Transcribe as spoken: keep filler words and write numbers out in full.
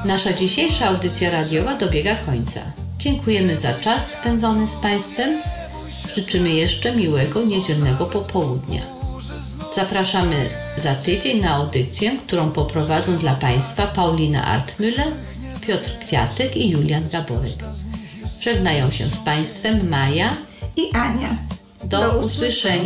Nasza dzisiejsza audycja radiowa dobiega końca. Dziękujemy za czas spędzony z Państwem. Życzymy jeszcze miłego niedzielnego popołudnia. Zapraszamy za tydzień na audycję, którą poprowadzą dla Państwa Paulina Artmüller, Piotr Kwiatek i Julian Gaborek. Żegnają się z Państwem Maja i Ania. Do, Do usłyszenia.